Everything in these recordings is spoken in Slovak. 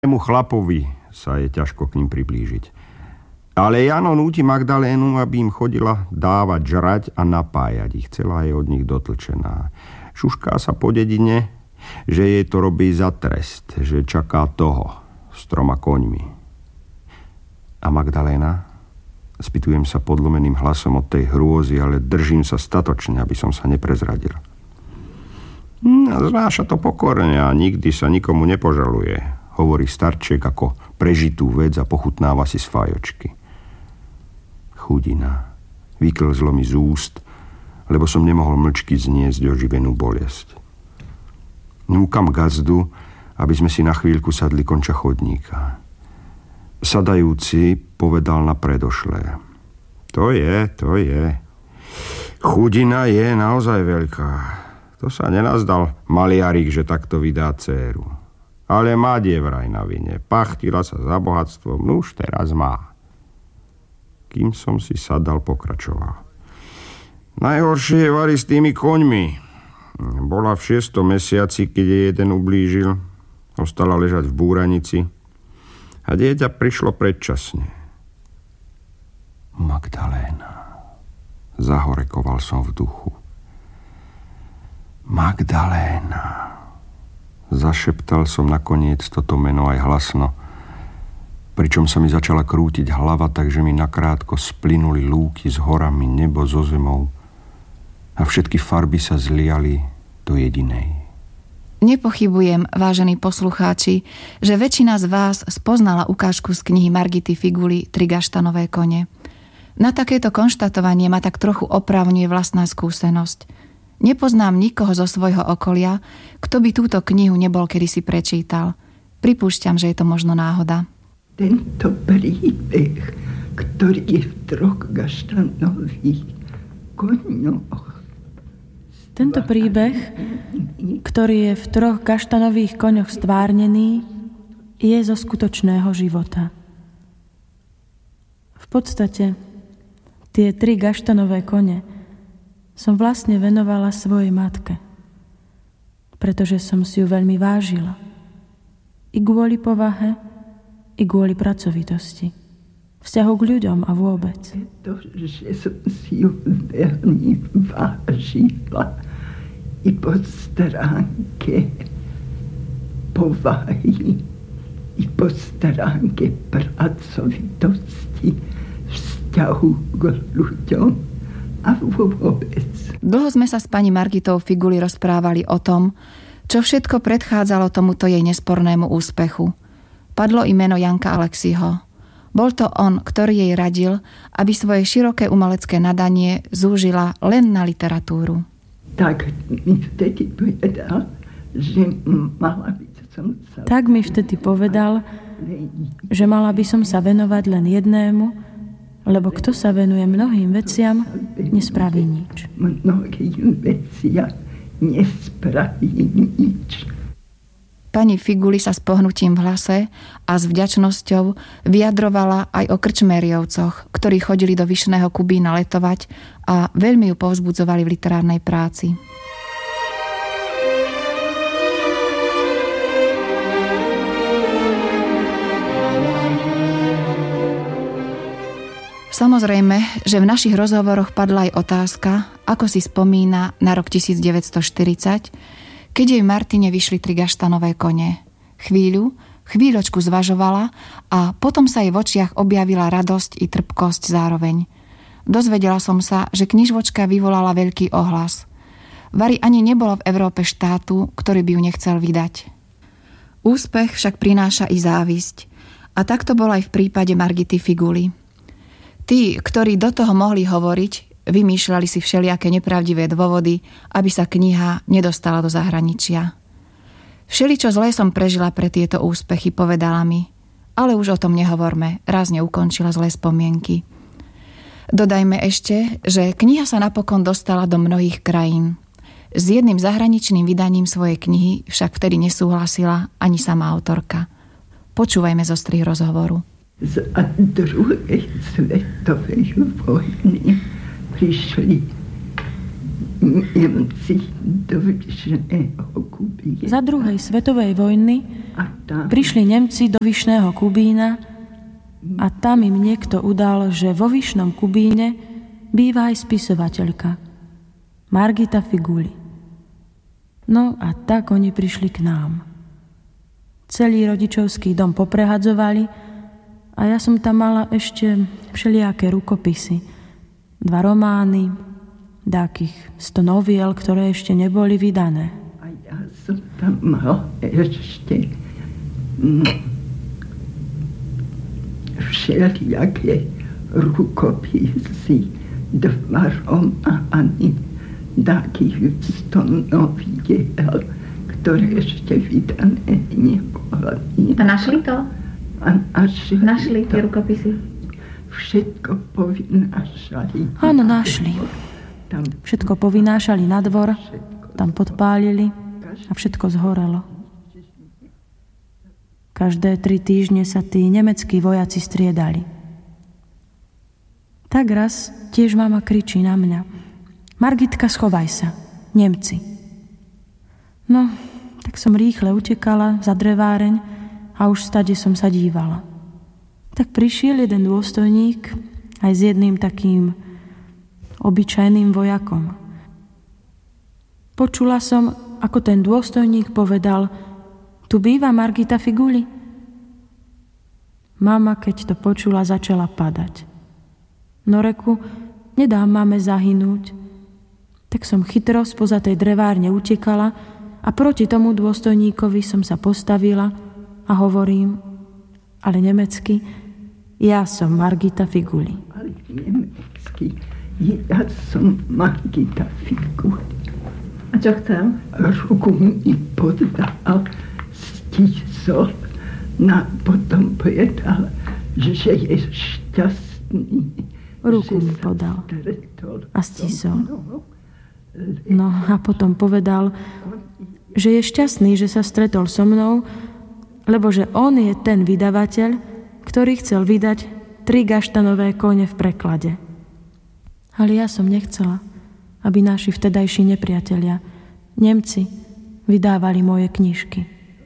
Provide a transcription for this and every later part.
Tému chlapovi sa je ťažko k ním priblížiť. Ale Jano núti Magdalénu, aby im chodila dávať žrať a napájať ich. Celá je od nich dotlčená. Šušká sa po dedine, že jej to robí za trest, že čaká toho s 3 koňmi. A Magdaléna? Spýtujem sa podlomeným hlasom od tej hrôzy, ale držím sa statočne, aby som sa neprezradil. Znáša to pokorne a nikdy sa nikomu nepožaluje, hovorí starček ako prežitú vec a pochutnáva si z fájočky. Chudina. Vyklzlo mi z úst, lebo som nemohol mlčky zniesť oživenú bolesť. Núkam gazdu, aby sme si na chvíľku sadli konča chodníka. Sadajúci povedal na predošlé. To je. Chudina je naozaj veľká. To sa nenazdal maliarik, že takto vydá dcéru. Ale mať je vraj na vine. Pachtila sa za bohatstvom, no už teraz má. Kým som si sadal, pokračoval. Najhoršie je vari s tými koňmi. Bola v 6. mesiaci, keď jej jeden ublížil. Ostala ležať v búranici. A dieťa prišlo predčasne. Magdaléna. Zahorekoval som v duchu. Magdaléna. Zašeptal som nakoniec toto meno aj hlasno, pričom sa mi začala krútiť hlava, takže mi nakrátko splynuli lúky s horami, nebo so zemou a všetky farby sa zliali do jedinej. Nepochybujem, vážení poslucháči, že väčšina z vás spoznala ukážku z knihy Margity Figuly Tri gaštanové kone. Na takéto konštatovanie ma tak trochu opravňuje vlastná skúsenosť. Nepoznám nikoho zo svojho okolia, kto by túto knihu nebol kedysi prečítal. Pripúšťam, že je to možno náhoda. Tento príbeh, ktorý je v 3 gaštanových koňoch. Tento príbeh, ktorý je v 3 gaštanových koňoch stvárnený, je zo skutočného života. V podstate, tie 3 gaštanové kone som vlastne venovala svojej matke, pretože som si ju veľmi vážila. I kvôli povahe, i kvôli pracovitosti, vzťahu k ľuďom a vôbec. Pretože som si ju veľmi vážila i po stránke povahy, i po stránke pracovitosti, vzťahu k ľuďom a vôbec. Dlho sme sa s pani Margitou Figuly rozprávali o tom, čo všetko predchádzalo tomuto jej nespornému úspechu. Padlo i meno Janka Aleksiho. Bol to on, ktorý jej radil, aby svoje široké umelecké nadanie zúžila len na literatúru. Tak mi vtedy povedal, že mala by som sa venovať len jednému, lebo kto sa venuje mnohým veciam, nespraví nič. Mnohým veciam nespraví nič. Pani Figuly sa s pohnutím v hlase a s vďačnosťou vyjadrovala aj o krčmériovcoch, ktorí chodili do Vyšného Kubína letovať a veľmi ju povzbudzovali v literárnej práci. Samozrejme, že v našich rozhovoroch padla aj otázka, ako si spomína na rok 1940, keď jej Martine vyšli 3 gaštanové kone. Chvíľočku zvažovala a potom sa jej v očiach objavila radosť i trpkosť zároveň. Dozvedela som sa, že knižvočka vyvolala veľký ohlas. Vari ani nebolo v Európe štátu, ktorý by ju nechcel vydať. Úspech však prináša i závisť. A tak to bolo aj v prípade Margity Figuly. Tí, ktorí do toho mohli hovoriť, vymýšľali si všelijaké nepravdivé dôvody, aby sa kniha nedostala do zahraničia. Všeličo zlé som prežila pre tieto úspechy, povedala mi. Ale už o tom nehovorme, rázne ukončila zlé spomienky. Dodajme ešte, že kniha sa napokon dostala do mnohých krajín. S jedným zahraničným vydaním svojej knihy však vtedy nesúhlasila ani sama autorka. Počúvajme zostrih rozhovoru. Z druhej svetovej vojny prišli Nemci do Vyšného Kubína. Za druhej svetovej vojny prišli Nemci do Vyšného Kubína a tam im niekto udal, že vo Vyšnom Kubíne býva aj spisovateľka Margita Figuli. No a tak oni prišli k nám. Celý rodičovský dom poprehadzovali a ja som tam mala ešte všelijaké rukopisy. 2 romány, dákých 100 noviel, ktoré ešte neboli vydané. A ja som tam mala ešte všelijaké rukopisy, 2 romány, dákých 100 noviel, ktoré ešte vydané neboli. A našli to? Našli tie rukopisy? Všetko povynášali. Áno, našli. Všetko povynášali na dvor, tam podpálili a všetko zhorelo. Každé 3 týždne sa tí nemeckí vojaci striedali. Tak raz tiež mama kričí na mňa: Margitka, schovaj sa, Nemci. No, tak som rýchle utekala za dreváreň a už stade som sa dívala. Tak prišiel jeden dôstojník aj s jedným takým obyčajným vojakom. Počula som, ako ten dôstojník povedal: tu býva Margita Figuli. Mama, keď to počula, začala padať. No reku, nedám mame zahynúť. Tak som chytro spoza tej drevárne utekala a proti tomu dôstojníkovi som sa postavila a hovorím, ale nemecky: ja som Margita Figuli. Ale nemecky: ja som Margita Figuli. A čo chcem? Ruku mi podal, stisol, a potom povedal, že je šťastný. Ruku mi podal a stisol. No a potom povedal, že je šťastný, že sa stretol so mnou, lebo že on je ten vydavateľ, ktorý chcel vydať 3 gaštanové kone v preklade. Ale ja som nechcela, aby naši vtedajší nepriatelia, Nemci, vydávali moje knižky.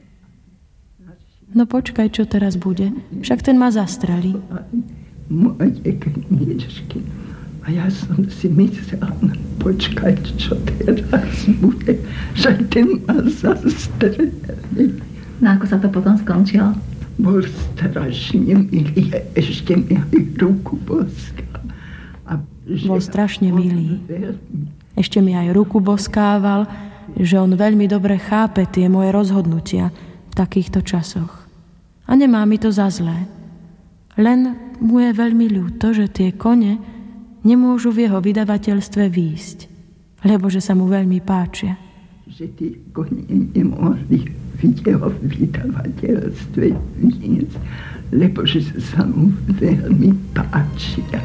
No počkaj, čo teraz bude, však ten ma zastrelí. Moje knižky. A ja som si myslela, počkať, čo teraz bude, že ten ma zastrelí. No ako sa to potom skončilo? Bol strašne milý, ešte mi aj ruku boskal. Bol strašne milý. Ešte mi aj ruku boskával, že on veľmi dobre chápe tie moje rozhodnutia v takýchto časoch. A nemá mi to za zlé. Len mu je veľmi ľúto, že tie kone nemôžu v jeho vydavateľstve výjsť, lebo že sa mu veľmi páčia. Že tie kone nemôžu v jeho vydavateľstve výjsť, lebo že sa mu veľmi páčia.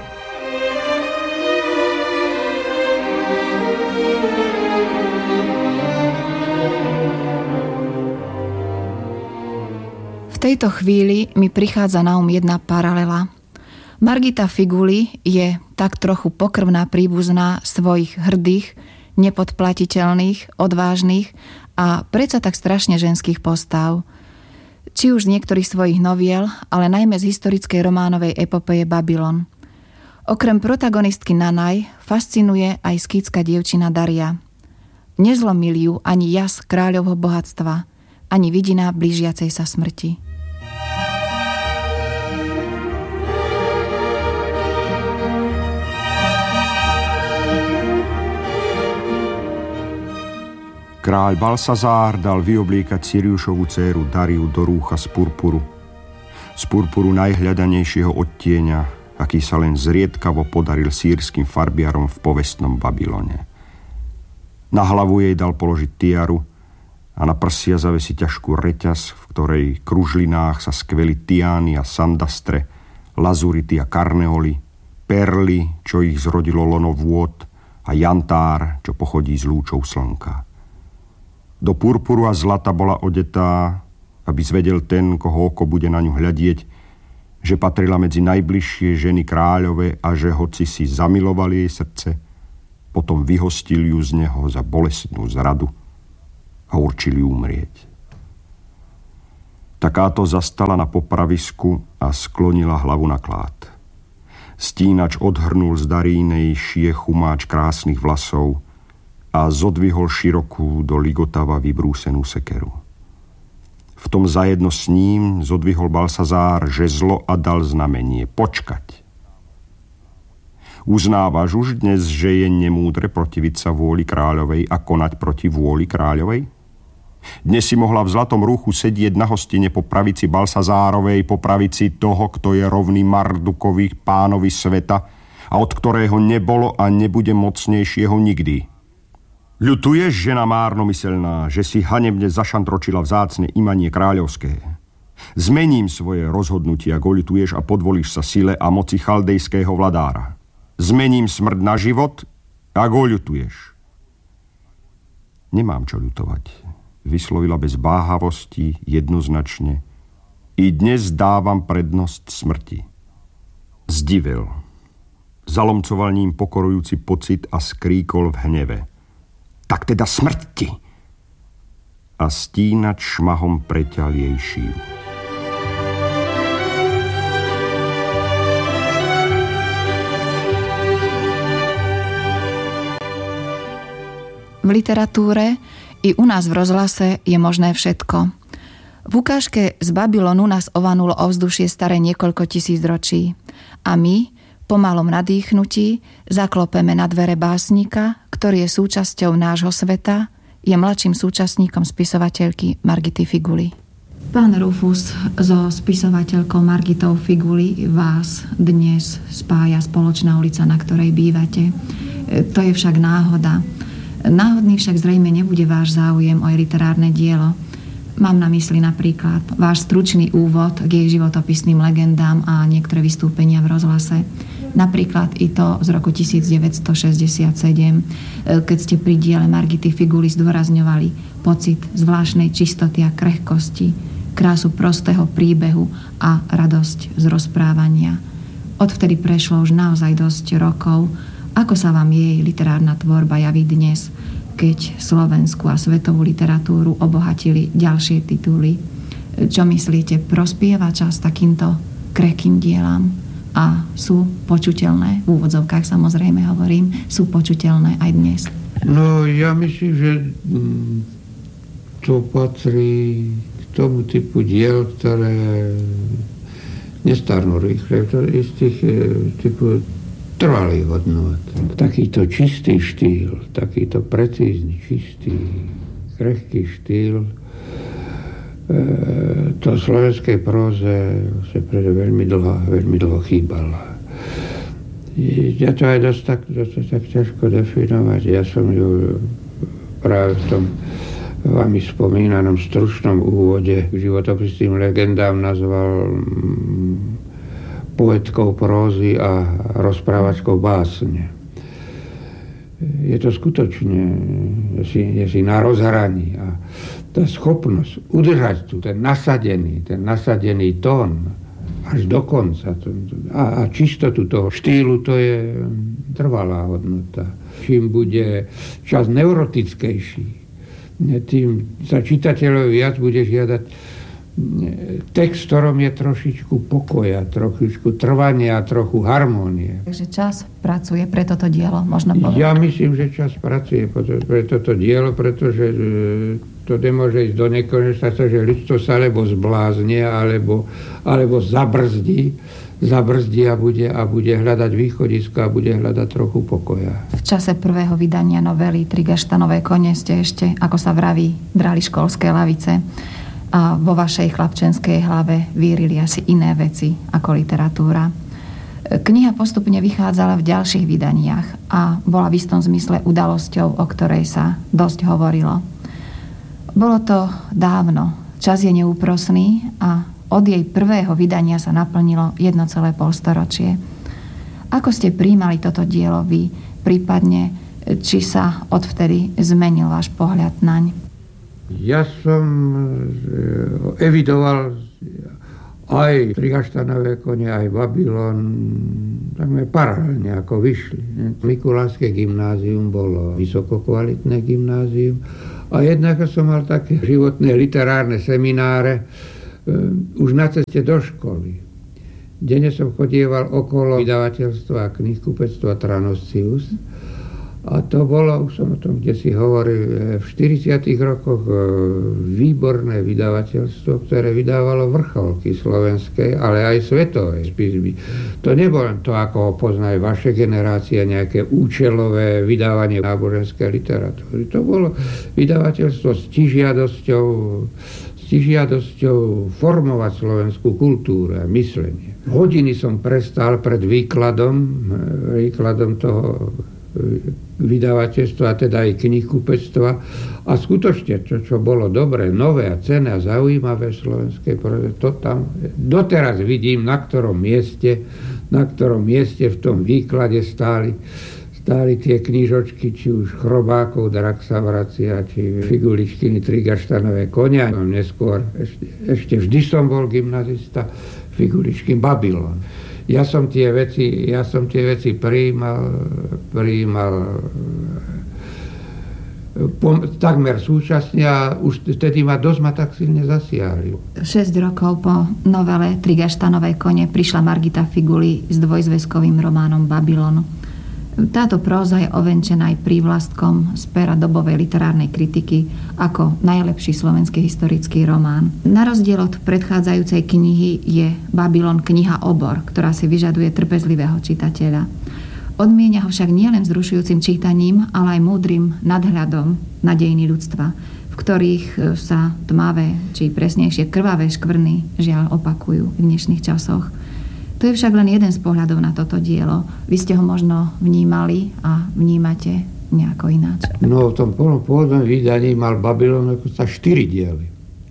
V tejto chvíli mi prichádza na jedna paralela. Margita Figuli je tak trochu pokrvná príbuzná svojich hrdých, nepodplatiteľných, odvážnych a predsa tak strašne ženských postav. Či už z niektorých svojich noviel, ale najmä z historickej románovej epopeje Babylon. Okrem protagonistky Nanaj fascinuje aj skýtska dievčina Daria. Nezlomil ju ani jas kráľovho bohatstva, ani vidina blížiacej sa smrti. Kráľ Balsazár dal vyobliekať Siriušovu dcéru Dariu do rúcha z purpuru najhľadanejšieho odtieňa, aký sa len zriedkavo podaril sýrskym farbiarom v povestnom Babylone. Na hlavu jej dal položiť tiaru a na prsia zavesiť ťažkú reťaz, v ktorej kružlinách sa skveli tiány a sandastre, lazurity a karneoli, perly, čo ich zrodilo lono vôd, a jantár, čo pochodí z lúčov slnka. Do purpuru a zlata bola odetá, aby zvedel ten, koho oko bude na ňu hľadieť, že patrila medzi najbližšie ženy kráľove a že hoci si zamiloval jej srdce, potom vyhostil ju z neho za bolestnú zradu a určili umrieť. Takáto zastala na popravisku a sklonila hlavu na klád. Stínač odhrnul z darínej šie chumáč krásnych vlasov a zodvihol širokú do ligotava vybrúsenú sekeru. V tom zajedno s ním zodvihol Balsazár žezlo a dal znamenie počkať. Uznávaš už dnes, že je nemúdre protiviť sa vôli kráľovej a konať proti vôli kráľovej? Dnes si mohla v zlatom rúchu sedieť na hostine po pravici Balsazárovej, po pravici toho, kto je rovný Mardukovi, pánovi sveta a od ktorého nebolo a nebude mocnejšieho nikdy. Ľutuješ, žena márnomyselná, že si hanebne zašantročila vzácne imanie kráľovské? Zmením svoje rozhodnutie, ak oľutuješ a podvolíš sa sile a moci chaldejského vladára. Zmením smrť na život, ak oľutuješ. Nemám čo ľutovať. Vyslovila bez báhavosti jednoznačne. I dnes dávam prednosť smrti. Zdivil. Zalomcoval ním pokorujúci pocit a skríkol v hneve. Tak teda smrti! A stínač šmahom preťal jej šíju. V literatúre i u nás v rozhlase je možné všetko. V ukážke z Babylonu nás ovanulo ovzdušie staré niekoľko tisíc ročí. A my, po malom nadýchnutí, zaklopeme na dvere básnika, ktorý je súčasťou nášho sveta, je mladším súčasníkom spisovateľky Margity Figuli. Pán Rufus, so spisovateľkou Margitou Figuli vás dnes spája spoločná ulica, na ktorej bývate. To je však náhoda. Náhodný však zrejme nebude váš záujem o jej literárne dielo. Mám na mysli napríklad váš stručný úvod k jej životopisným legendám a niektoré vystúpenia v rozhlase. Napríklad i to z roku 1967, keď ste pri diele Margity Figuli zdôrazňovali pocit zvláštnej čistoty a krehkosti, krásu prostého príbehu a radosť z rozprávania. Odvtedy prešlo už naozaj dosť rokov. Ako sa vám jej literárna tvorba javí dnes, keď slovenskú a svetovú literatúru obohatili ďalšie tituly? Čo myslíte, prospieva čas takýmto krehkým dielam? A sú počuteľné, v úvodzovkách samozrejme hovorím, sú počuteľné aj dnes? No, ja myslím, že to patrí k tomu typu diel, ktoré nestarnú rýchle, ktoré z tých typu trvalých hodnot. Takýto čistý štýl, takýto precízny, čistý, krehký štýl to slovenskej próze sa veľmi dlho chýbala. Ja to aj dosť tak ťažko definovať. Ja som ju práve v tom vami spomínanom stručnom úvode k životopisným legendám nazval poetkou prózy a rozprávačkou básne. Je to skutočne, je si na rozhraní a tá schopnosť udržať tu ten nasadený tón až do konca a čistotu toho štýlu, to je trvalá hodnota. Čím bude čas neurotickejší, tým sa čitateľovi viac bude žiadať text, v ktorom je trošičku pokoja, trošičku trvania, trochu harmónie. Takže čas pracuje pre toto dielo, možno povedať. Ja myslím, že čas pracuje pre toto dielo, pretože to nemôže ísť do nekonečna, že ľudstvo sa alebo zbláznie, alebo zabrzdí a bude hľadať východisko a bude hľadať trochu pokoja. V čase prvého vydania novely Tri gaštanové kone ste ešte, ako sa vraví, drali školské lavice. A vo vašej chlapčenskej hlave vírili asi iné veci ako literatúra. Kniha postupne vychádzala v ďalších vydaniach a bola v istom zmysle udalosťou, o ktorej sa dosť hovorilo. Bolo to dávno, čas je neúprosný a od jej prvého vydania sa naplnilo 1,5 storočie. Ako ste prijímali toto dielo vy, prípadne či sa odvtedy zmenil váš pohľad naň? Ja som evidoval Aj Trigaštanové kone, aj Babylon, takmer paralelne ako vyšli. Mikulášske gymnázium bolo vysokokvalitné gymnázium a jednak som mal také životné literárne semináre už na ceste do školy. Denne som chodieval okolo vydavateľstva a knihkupectva Tranosius. A to bolo, už som o tom kdesi hovoril, v 40. rokoch výborné vydavateľstvo, ktoré vydávalo vrcholky slovenskej, ale aj svetovej spisby. To nebolo to, ako ho poznajú vaše generácie, nejaké účelové vydávanie náboženskej literatúry. To bolo vydavateľstvo s stižiadosťou formovať slovenskú kultúru a myslenie. Hodiny som prestal pred výkladom toho vydavateľstva, teda aj knihkupectva. A skutočne, čo bolo dobré, nové a cenné a zaujímavé v slovenskej proze, to tam doteraz vidím, na ktorom mieste v tom výklade stáli tie knižočky, či už Chrobákov, Draxa Vracia, či Figuličkiny Trigaštanové konia. Neskôr, ešte vždy som bol gymnazista, Figuličkin Babylon. Ja som tie veci prijímal takmer súčasne a už vtedy ma tak silne zasiahli. 6 rokov po novele Trigaštanové kone prišla Margita Figuli s dvojzväzkovým románom Babylon. Táto próza je ovenčená aj prívlastkom z pera dobovej literárnej kritiky ako najlepší slovenský historický román. Na rozdiel od predchádzajúcej knihy je Babylon kniha obor, ktorá si vyžaduje trpezlivého čitateľa. Odmienia ho však nielen vzrušujúcim čítaním, ale aj múdrym nadhľadom na dejiny ľudstva, v ktorých sa tmavé, či presnejšie krvavé škvrny žiaľ opakujú v dnešných časoch. To je však len jeden z pohľadov na toto dielo. Vy ste ho možno vnímali a vnímate nejako ináč. No, v tom pôvodnom vydaní mal Babylon sa 4 diely.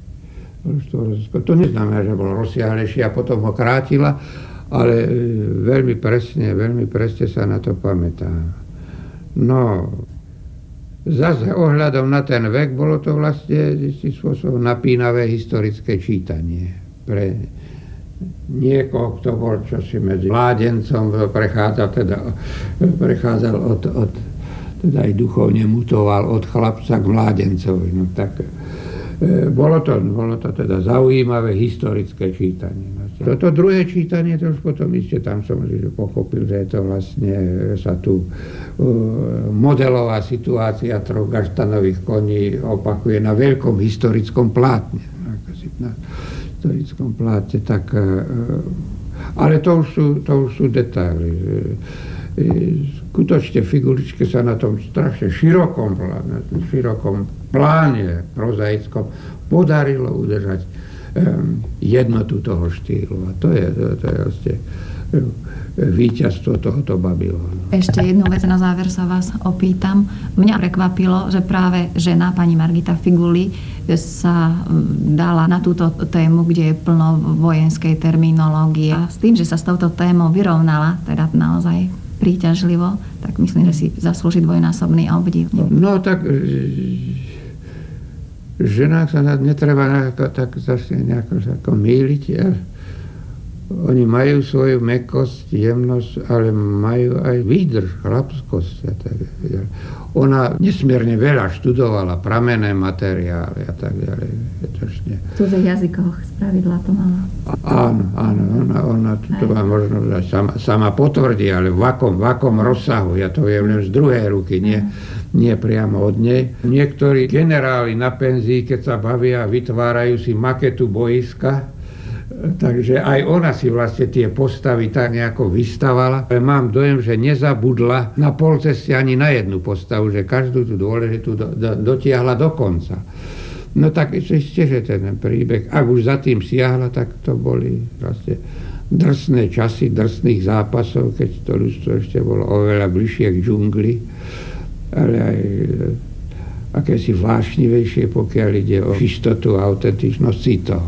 To neznamená, že bol rozsiahlejší a potom ho krátila, ale veľmi presne sa na to pamätám. No, zase ohľadom na ten vek bolo to vlastne istým spôsobom napínavé historické čítanie pre niekoho, kto bol čosi medzi mládencom, prechádzal od teda aj duchovne mutoval od chlapca k mládencovi. No tak bolo to teda zaujímavé historické čítanie. Toto druhé čítanie, to už potom ešte tam som pochopil, že je to vlastne, sa tu modelová situácia troch gaštanových koní opakuje na veľkom historickom plátne. Historickom pláte, tak, ale to už sú detaily. Skutočne Figuličke sa na tom strašne širokom pláne prozaickom podarilo udržať jednotu toho štýlu. A to je vlastne víťazstvo tohoto Babylonu. Ešte jednu vec na záver sa vás opýtam. Mňa prekvapilo, že práve žena, pani Margita Figuli, sa dala na túto tému, kde je plno vojenskej terminológie. A s tým, že sa s touto témou vyrovnala, teda naozaj príťažlivo, tak myslím, že si zaslúži dvojnásobný obdiv. No tak ženách sa netreba tak zase nejako mýliť. Oni majú svoju mäkkosť, jemnosť, ale majú aj výdrž, chlapskosť. Ona nesmierne veľa študovala pramenné materiály a tak ďalej. V cudzích jazykoch spravidla to mala. Áno, ona to má možno sama potvrdí, ale v akom rozsahu. Ja to viem len z druhej ruky, nie priamo od nej. Niektorí generáli na penzii, keď sa bavia, vytvárajú si maketu boiska, takže aj ona si vlastne tie postavy tak nejako vystavala. Ale mám dojem, že nezabudla na polceste ani na jednu postavu, že každú tú dôležitú dotiahla do konca. No tak ešte, že ten príbeh, ak už za tým siahla, tak to boli vlastne drsné časy, drsných zápasov, keď to ľudstvo ešte bolo oveľa bližšie k džungli, ale aj akési vášnivejšie, pokiaľ ide o čistotu a autentičnosť citov.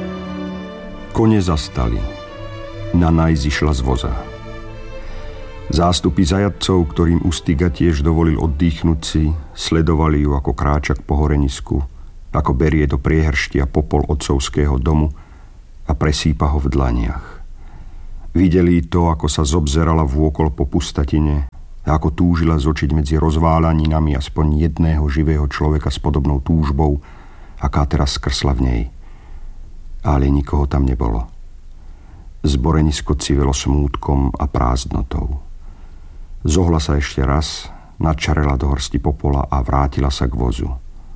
Kone zastali. Nana zišla z voza. Zástupy zajatcov, ktorým Ustiga tiež dovolil oddychnúť si, sledovali ju, ako kráča k pohorenisku, ako berie do priehrštia popol otcovského domu a presýpa ho v dlaniach. Videli to, ako sa zobzerala vôkol po pustatine a ako túžila zočiť medzi rozváľaninami aspoň jedného živého človeka s podobnou túžbou, aká teraz skrsla v nej. Ale nikoho tam nebolo. Zborenisko civelo smútkom a prázdnotou. Zohla sa ešte raz, načarela do hrsti popola a vrátila sa k vozu.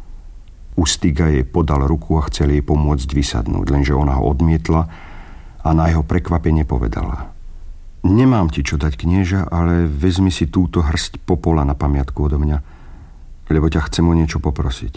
Ustiga jej podal ruku a chcel jej pomôcť vysadnúť, lenže ona ho odmietla a na jeho prekvapenie povedala: Nemám ti čo dať, knieža, ale vezmi si túto hrst popola na pamiatku odo mňa, lebo ťa chcem o niečo poprosiť.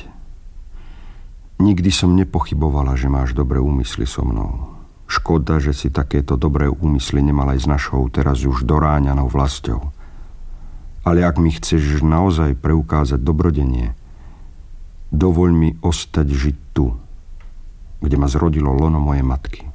Nikdy som nepochybovala, že máš dobré úmysly so mnou. Škoda, že si takéto dobré úmysly nemal aj s našou teraz už doráňanou vlastou. Ale ak mi chceš naozaj preukázať dobrodenie, dovoľ mi ostať žiť tu, kde ma zrodilo lono mojej matky.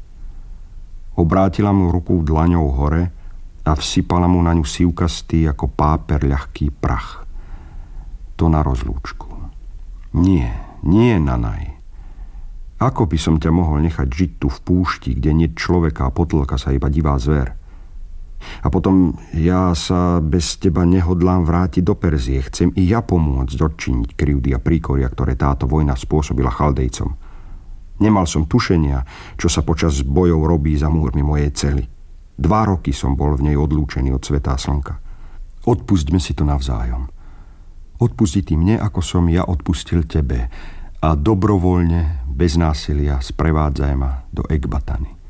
Obrátila mu ruku dlaňou hore a vsypala mu na ňu sívkastý ako páper ľahký prach. To na rozlúčku. Nie, Nanaj. Ako by som ťa mohol nechať žiť tu v púšti, kde nie človeka a potlka sa iba divá zver? A potom ja sa bez teba nehodlám vrátiť do Perzie. Chcem i ja pomôcť odčiniť krivdy a príkoria, ktoré táto vojna spôsobila Chaldejcom. Nemal som tušenia, čo sa počas bojov robí za múrmi mojej cely. 2 roky som bol v nej odlúčený od sveta a slnka. Odpustme si to navzájom. Odpusti ty mne, ako som ja odpustil tebe, a dobrovoľne, bez násilia, sprevádzaj ma do Ekbatany.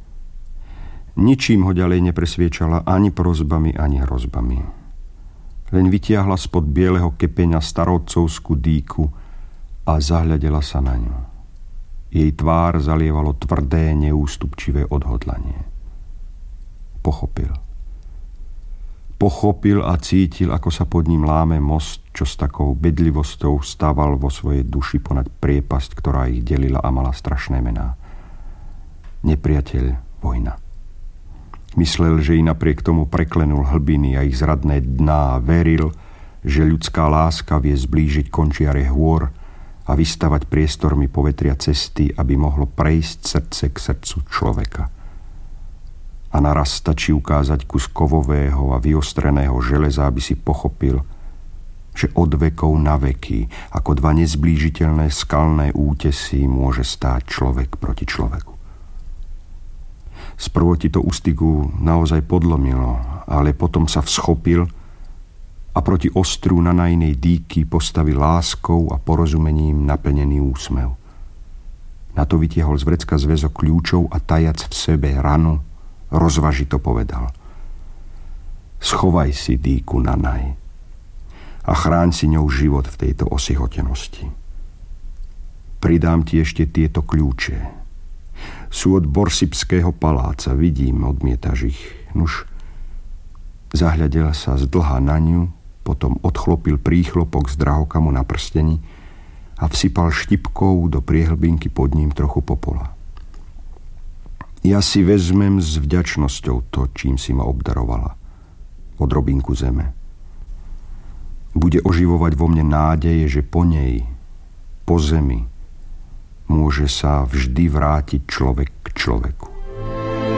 Ničím ho ďalej nepresviečala ani prosbami, ani hrozbami. Len vytiahla spod bieleho kepeňa starodcovskú dýku a zahľadela sa na ňu. Jej tvár zalievalo tvrdé, neústupčivé odhodlanie. Pochopil a cítil, ako sa pod ním láme most, čo s takou bedlivosťou stával vo svojej duši ponad priepasť, ktorá ich delila a mala strašné mená. Nepriateľ, vojna. Myslel, že i napriek tomu preklenul hlbiny a ich zradné dná a veril, že ľudská láska vie zblížiť končiare hôr a vystavať priestormi povetria cesty, aby mohlo prejsť srdce k srdcu človeka. A naraz stačí ukázať kus kovového a vyostreného železa, aby si pochopil, že od vekov na veky, ako 2 nezblížiteľné skalné útesy, môže stáť človek proti človeku. Sprvo ti to Ustigu naozaj podlomilo, ale potom sa vschopil a proti ostru Nanajnej dýky postavil láskou a porozumením naplnený úsmev. Na to vytiahol z vrecka zväzok kľúčov a tajac v sebe ranu, rozvažito povedal: Schovaj si dýku, Nanaj, a chráň si ňou život v tejto osihotenosti. Pridám ti ešte tieto kľúče. Sú od Borsipského paláca, vidím, odmietaš ich. Nuž, zahľadel sa zdlha na ňu, potom odchlopil príchlopok z drahokamu na prsteni a vsypal štipkou do priehlbinky pod ním trochu popola. Ja si vezmem s vďačnosťou to, čím si ma obdarovala. Odrobinku zeme. Bude oživovať vo mne nádeje, že po nej, po zemi, môže sa vždy vrátiť človek k človeku.